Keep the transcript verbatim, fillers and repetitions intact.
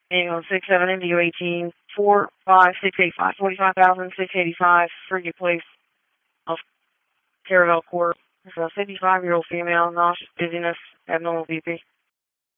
Angle six seven M D U eighteen four five six eight five forty five thousand six eighty five Frigate Place of Caravel Court. It's a fifty five year old female, nauseous, dizziness, abnormal B P.